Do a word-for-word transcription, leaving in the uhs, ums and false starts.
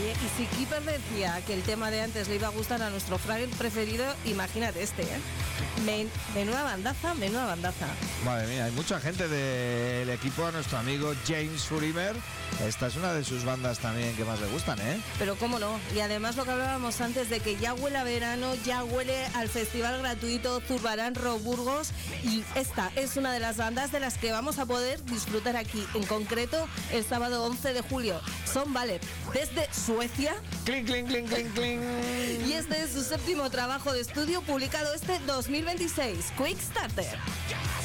Oye, y si Keeper decía que el tema de antes le iba a gustar a nuestro Fraggle preferido, imagínate este, ¿eh? Men, menuda bandaza, menuda bandaza. Madre mía, hay mucha gente del equipo, a nuestro amigo James Furimer. Esta es una de sus bandas también que más le gustan, ¿eh? Pero cómo no, y además lo que hablábamos antes de que ya huele a verano, ya huele al festival gratuito Zurbarán Rock Burgos, y esta es una de las bandas de las que vamos a poder disfrutar aquí, en concreto el sábado once de julio. Son Ballet, desde Suecia. Clink, clink, clink, clink, clink. Y este es su séptimo trabajo de estudio publicado este dos mil veintiséis, Quick Starter.